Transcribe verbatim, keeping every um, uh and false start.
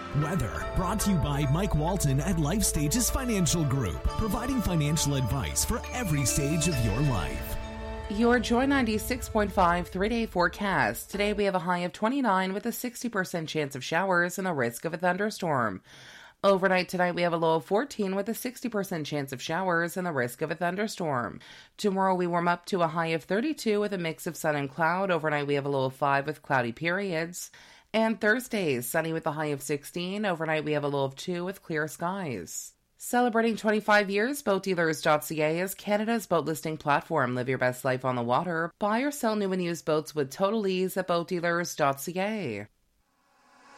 Weather, brought to you by Mike Walton at Life Stages Financial Group, providing financial advice for every stage of your life. Your Joy ninety-six point five three-day forecast. Today we have a high of twenty-nine with a sixty percent chance of showers and a risk of a thunderstorm. Overnight tonight, we have a low of fourteen with a sixty percent chance of showers and the risk of a thunderstorm. Tomorrow, we warm up to a high of thirty-two with a mix of sun and cloud. Overnight, we have a low of five with cloudy periods. And Thursday, sunny with a high of sixteen. Overnight, we have a low of two with clear skies. Celebrating twenty-five years, boat dealers dot c a is Canada's boat listing platform. Live your best life on the water. Buy or sell new and used boats with total ease at boat dealers dot c a.